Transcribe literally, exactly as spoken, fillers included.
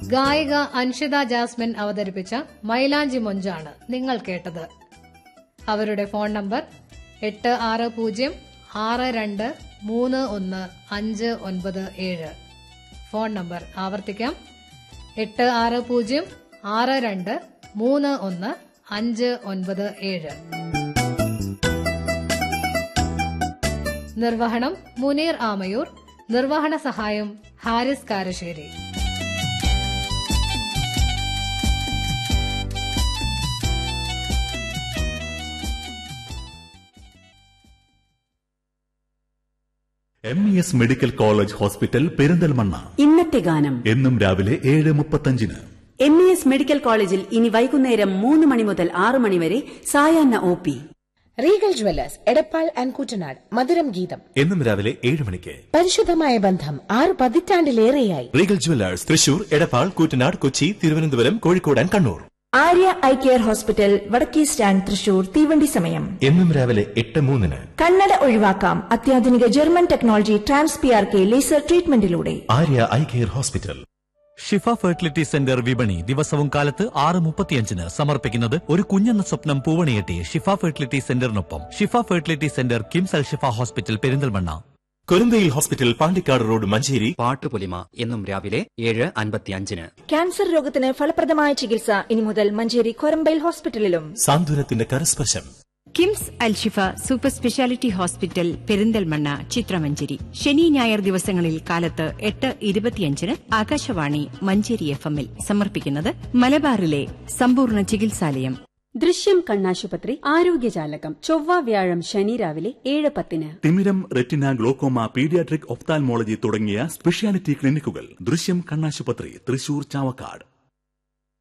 ഗായിക അൻഷിത ജാസ്മിൻ അവതരിപ്പിച്ച മൈലാഞ്ചി മൊഞ്ചാണ് നിങ്ങൾ കേട്ടത്. അവരുടെ ഫോൺ നമ്പർ എട്ട് ആറ് പൂജ്യം ആറ് രണ്ട് മൂന്ന് ഒന്ന് അഞ്ച് ഒൻപത് ഏഴ്. ഫോൺ നമ്പർ ആവർത്തിക്കാം, എട്ട് ആറ് പൂജ്യം ആറ് രണ്ട് മൂന്ന് ഒന്ന് അഞ്ച് ഒൻപത് ഏഴ്. നിർവഹണം മുനീർ ആമയൂർ. നിർവഹണ സഹായം Haris Karassery. M E S medical college hospital Perinthalmanna. ഇന്നത്തെ ഗാനം എന്നും രാവിലെ ഏഴ് മുപ്പത്തഞ്ചിന്. എം ഇ എസ് മെഡിക്കൽ കോളേജിൽ ഇനി വൈകുന്നേരം മൂന്ന് മണി മുതൽ ആറ് മണി വരെ സായാഹ്ന O P. Regal jewellers Edappal and Koottanad മധുരം ഗീതം എന്നും രാവിലെ ഏഴ് മണിക്ക്. പരിശുദ്ധമായ ബന്ധം ആറ് പതിറ്റാണ്ടിലേറെയായി. Regal jewellers Thrissur, Edappal, Koottanad, Kochi, Thiruvananthapuram, Kozhikode and Kannur. Arya eye care hospital വടക്കേ സ്റ്റാൻഡ് തൃശൂർ. തീവണ്ടി സമയം എന്നും രാവിലെ എട്ട് മൂന്നിന്. കണ്ണട ഒഴിവാക്കാം അത്യാധുനിക German technology trans P R K laser ട്രീറ്റ്മെന്റിലൂടെ. Arya eye care hospital. ഷിഫ ഫെർട്ടിലിറ്റി സെന്റർ വിപണി ദിവസവും കാലത്ത് ആറ് മുപ്പത്തിയഞ്ചിന് സമർപ്പിക്കുന്നത് ഒരു കുഞ്ഞെന്ന സ്വപ്നം പൂവണിയെട്ടി ഷിഫ ഫെർട്ടിലിറ്റി സെന്ററിനൊപ്പം. ഷിഫ ഫെർട്ടിലിറ്റി സെന്റർ കിംസ് അൽ ഷിഫ hospital Perinthalmanna. കൊരന്തയിൽ hospital Pandikkad road Manjeri. Pattupolima എന്നും രാവിലെ ഏഴ് അൻപത്തിയഞ്ചിന്. ക്യാൻസർ രോഗത്തിന് ഫലപ്രദമായ ചികിത്സ ഇനി മുതൽ Manjeri Korambayil ഹോസ്പിറ്റലിലും. സാന്ത്വനത്തിന്റെ കരസ്പർശം. KIMS Alshifa super speciality hospital Perinthalmanna ചിത്രമഞ്ചേരി. ശനി ഞായർ ദിവസങ്ങളിൽ കാലത്ത് എട്ട് ഇരുപത്തിയഞ്ചിന് ആകാശവാണി മഞ്ചേരി എഫ് എമ്മിൽ സമർപ്പിക്കുന്നത് മലബാറിലെ സമ്പൂർണ്ണ ചികിത്സാലയം. ദൃശ്യം കണ്ണാശുപത്രി ആരോഗ്യജാലകം ചൊവ്വ വ്യാഴം ശനി രാവിലെ ഏഴ് പത്തിന്. തിമിരം, റെറ്റിന, ഗ്ലോക്കോമ, പീഡിയാട്രിക്, ഒഫ്താൽമോളജി തുടങ്ങിയ സ്പെഷ്യാലിറ്റി ക്ലിനിക്കുകൾ ദൃശ്യം കണ്ണാശുപത്രി തൃശൂർ, ചാവക്കാട്.